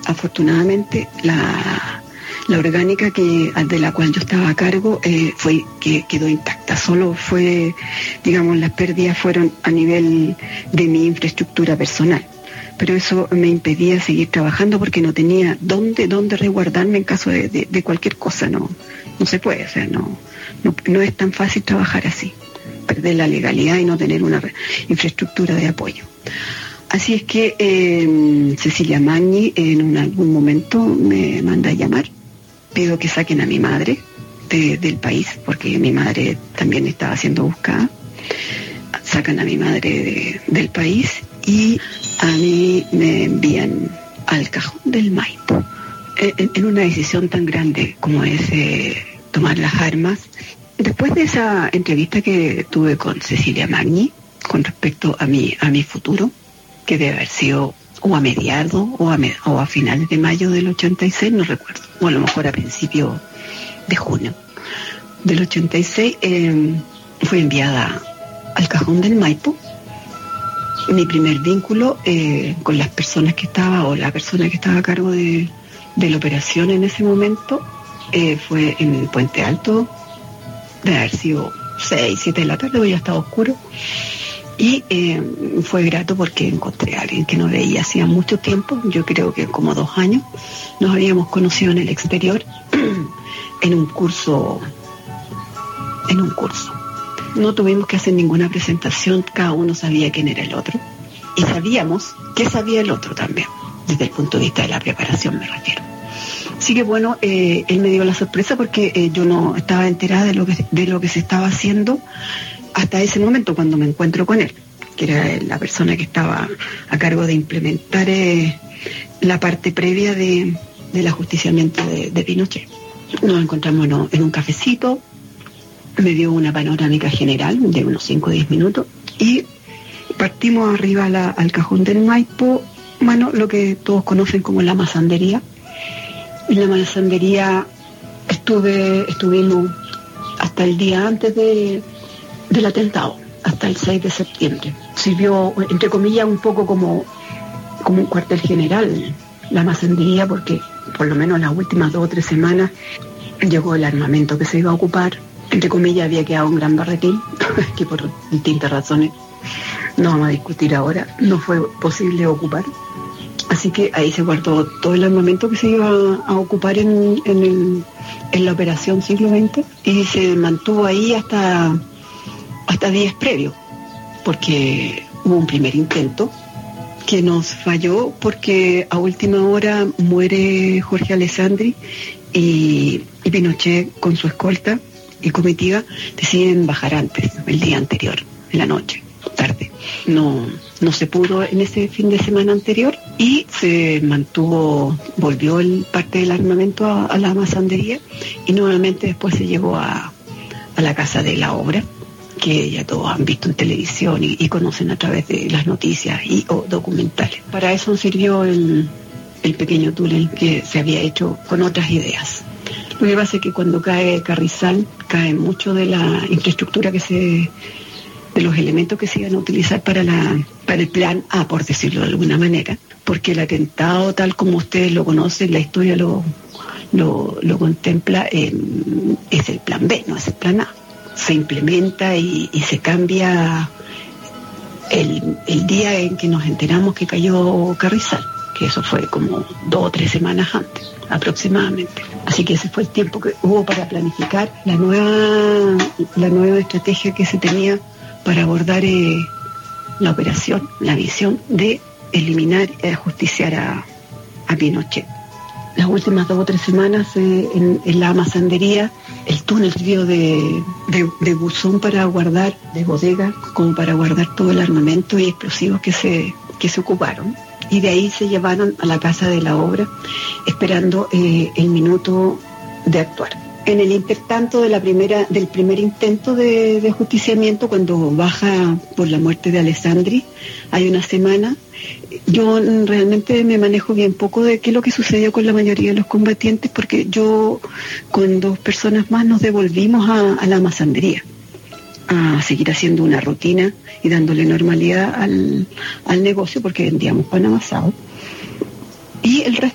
afortunadamente la orgánica de la cual yo estaba a cargo quedó intacta. Solo fue, digamos, las pérdidas fueron a nivel de mi infraestructura personal. Pero eso me impedía seguir trabajando porque no tenía dónde resguardarme en caso de cualquier cosa. No se puede, o sea, no es tan fácil trabajar así, perder la legalidad y no tener una infraestructura de apoyo. Así es que Cecilia Magni en algún momento me manda a llamar, pido que saquen a mi madre del país, porque mi madre también estaba siendo buscada. Sacan a mi madre del país y a mí me envían al cajón del Maipo. En una decisión tan grande como es tomar las armas. Después de esa entrevista que tuve con Cecilia Magni con respecto a mi futuro, que debe haber sido o a mediados o a finales de mayo del 86, no recuerdo, o a lo mejor a principios de junio del 86, fui enviada al cajón del Maipo. Mi primer vínculo con las personas que estaba, o la persona que estaba a cargo de la operación en ese momento, fue en el Puente Alto. Debe haber sido 6, 7 de la tarde, porque ya estaba oscuro. Y fue grato porque encontré a alguien que no veía hacía mucho tiempo, yo creo que como 2 años. Nos habíamos conocido en el exterior, en un curso. No tuvimos que hacer ninguna presentación, cada uno sabía quién era el otro. Y sabíamos qué sabía el otro también, desde el punto de vista de la preparación me refiero. Así que bueno, él me dio la sorpresa porque yo no estaba enterada de lo que se estaba haciendo hasta ese momento cuando me encuentro con él, que era la persona que estaba a cargo de implementar la parte previa del ajusticiamiento de Pinochet. Nos encontramos en un cafecito, me dio una panorámica general de unos 5 o 10 minutos y partimos arriba al cajón del Maipo, bueno, lo que todos conocen como la masandería. En la masandería estuvimos hasta el día antes del atentado, hasta el 6 de septiembre. Sirvió, entre comillas, un poco como un cuartel general la masandería, porque por lo menos las últimas 2 o 3 semanas llegó el armamento que se iba a ocupar. Entre comillas, había quedado un gran barretín, que por distintas razones, no vamos a discutir ahora, no fue posible ocupar. Así que ahí se guardó todo el armamento que se iba a ocupar en la operación siglo XX y se mantuvo ahí hasta días previos, porque hubo un primer intento que nos falló porque a última hora muere Jorge Alessandri y Pinochet con su escolta y comitiva deciden bajar antes, el día anterior, en la noche, tarde. No se pudo en ese fin de semana anterior y se mantuvo, volvió parte del armamento a la masandería y nuevamente después se llevó a la Casa de la Obra, que ya todos han visto en televisión y conocen a través de las noticias o documentales. Para eso sirvió el pequeño túnel que se había hecho con otras ideas. Lo que pasa es que cuando cae Carrizal, cae mucho de la infraestructura de los elementos que se iban a utilizar para el plan A, por decirlo de alguna manera, porque el atentado, tal como ustedes lo conocen, la historia lo contempla, es el plan B, no es el plan A. Se implementa y se cambia el día en que nos enteramos que cayó Carrizal, que eso fue como 2 o 3 semanas antes aproximadamente. Así que ese fue el tiempo que hubo para planificar la nueva estrategia que se tenía para abordar la operación, la visión de eliminar y ajusticiar a Pinochet. Las últimas 2 o 3 semanas en la masandería, el túnel sirvió de buzón para guardar, de bodega, como para guardar todo el armamento y explosivos que se ocuparon. Y de ahí se llevaron a la Casa de la Obra, esperando el minuto de actuar. En el intertanto del primer intento de ajusticiamiento, cuando baja por la muerte de Alessandri, hay una semana, yo realmente me manejo bien poco de qué es lo que sucedió con la mayoría de los combatientes, porque yo con 2 personas más nos devolvimos a la masandería, a seguir haciendo una rutina y dándole normalidad al negocio, porque vendíamos pan amasado. Y el resto